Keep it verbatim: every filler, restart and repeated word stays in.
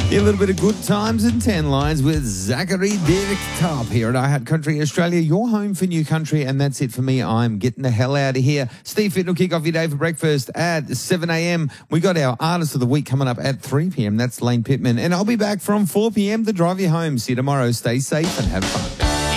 Yeah, a little bit of good times and ten lines with Zachary Derek Top here at iHeart Country Australia, your home for new country, and that's it for me. I'm getting the hell out of here. Steve Fitton will kick off your day for breakfast at seven a.m. We got our Artist of the Week coming up at three p.m. That's Lane Pittman, and I'll be back from four p.m. to drive you home. See you tomorrow. Stay safe and have fun.